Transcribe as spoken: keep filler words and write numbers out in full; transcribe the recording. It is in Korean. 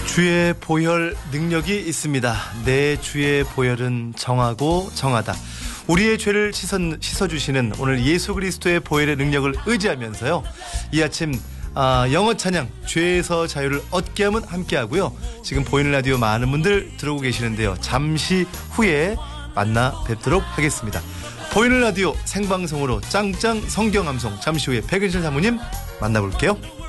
주의 보혈 능력이 있습니다. 내 주의 보혈은 정하고 정하다. 우리의 죄를 씻어, 씻어주시는 오늘 예수 그리스도의 보혈의 능력을 의지하면서요. 이 아침 아, 영어 찬양 죄에서 자유를 얻게 하면 함께하고요. 지금 보이는 라디오 많은 분들 들어오고 계시는데요. 잠시 후에 만나 뵙도록 하겠습니다. 보이는 라디오 생방송으로 짱짱 성경암송 잠시 후에 백은실 사모님 만나볼게요.